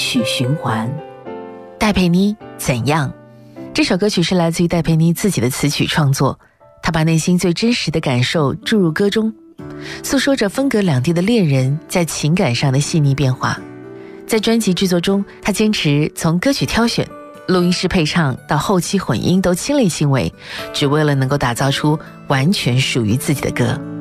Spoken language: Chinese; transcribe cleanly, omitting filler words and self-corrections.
曲循环。 戴佩妮怎样？这首歌曲是来自于戴佩妮自己的词曲创作，她把内心最真实的感受注入歌中，诉说着分隔两地的恋人在情感上的细腻变化。在专辑制作中，她坚持从歌曲挑选、录音室配唱到后期混音都亲力亲为，只为了能够打造出完全属于自己的歌。